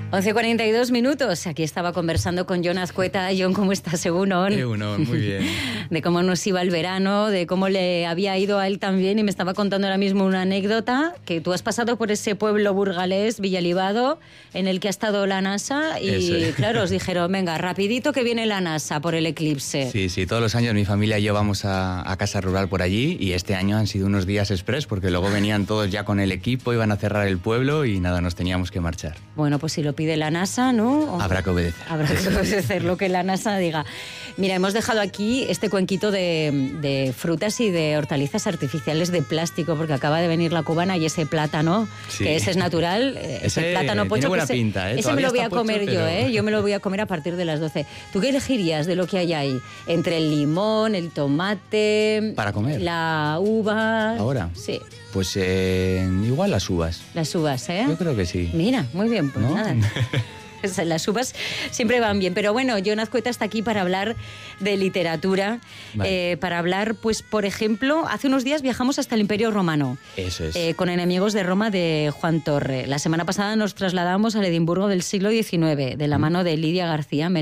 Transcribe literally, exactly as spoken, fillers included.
once cuarenta y dos minutos. Aquí estaba conversando con Jon Azcueta. Jon, ¿cómo estás? Egunon. Egunon, muy bien. De cómo nos iba el verano, de cómo le había ido a él también, y me estaba contando ahora mismo una anécdota, que tú has pasado por ese pueblo burgalés, Villalibado, en el que ha estado la NASA, y Eso. claro, os dijeron, venga, rapidito que viene la NASA por el eclipse. Sí, sí, todos los años mi familia y yo vamos a, a Casa Rural por allí, y este año han sido unos días express, porque luego venían todos ya con el equipo, iban a cerrar el pueblo y nada, nos teníamos que marchar. Bueno, pues si lo pide la NASA, ¿no? O... Habrá que obedecer. Habrá que obedecer lo que la NASA diga. Mira, hemos dejado aquí este cuenquito de, de frutas y de hortalizas artificiales de plástico, porque acaba de venir la cubana y ese plátano, sí. que ese es natural, ese, ese plátano pocho. Tiene buena que ese, pinta, ¿eh? Ese me lo voy a pocho, comer pero... yo, ¿eh? Yo me lo voy a comer a partir de las doce. ¿Tú qué elegirías de lo que hay ahí? Entre el limón, el tomate... Para comer. La uva... ¿Ahora? Sí. Pues eh, igual las uvas. Las uvas, ¿eh? Yo creo que sí. Mira, muy bien, pues ¿no? nada. Las uvas siempre van bien, pero bueno, Jon Azcueta está aquí para hablar de literatura, vale. eh, para hablar, pues, por ejemplo, hace unos días viajamos hasta el Imperio Romano. Eso es. Eh, con Enemigos de Roma de Juan Torre. La semana pasada nos trasladamos al Edimburgo del siglo diecinueve, de la mano de Lidia García